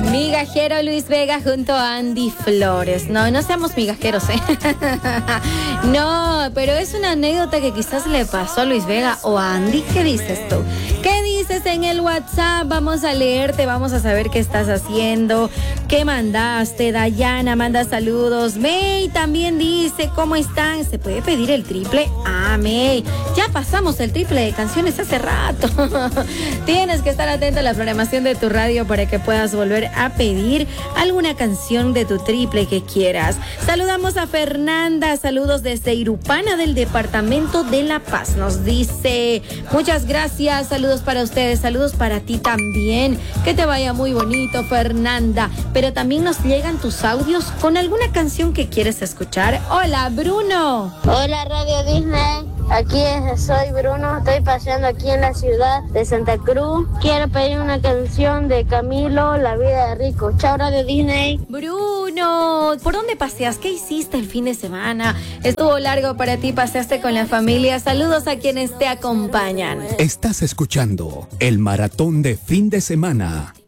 Migajero Luis Vega junto a Andy Flores. No seamos migajeros, ¿eh? No, pero es una anécdota que quizás le pasó a Luis Vega o a Andy. ¿Qué dices tú? ¿Qué dices en el WhatsApp? Vamos a leerte, vamos a saber qué estás haciendo, qué mandaste. Dayana manda saludos. May también dice, ¿cómo están? ¿Se puede pedir el triple? Ah, May, ya pasamos el triple de canciones hace rato. Tienes que estar atento a la programación de tu radio para que puedas volver a pedir alguna canción de tu triple que quieras. Saludamos a Fernanda, saludos desde Irupana del departamento de La Paz. Nos dice, muchas gracias, saludos para ustedes, saludos para ti también. Que te vaya muy bonito, Fernanda. Pero también nos llegan tus audios con alguna canción que quieres escuchar. Hola, Bruno. Hola, Radio Disney. Aquí soy Bruno, estoy paseando aquí en la ciudad de Santa Cruz. Quiero pedir una canción de Camilo, La vida de rico. Chao, Radio Disney. Bruno, ¿por dónde paseas? ¿Qué hiciste el fin de semana? ¿Estuvo largo para ti? ¿Paseaste con la familia? Saludos a quienes te acompañan. Estás escuchando el maratón de fin de semana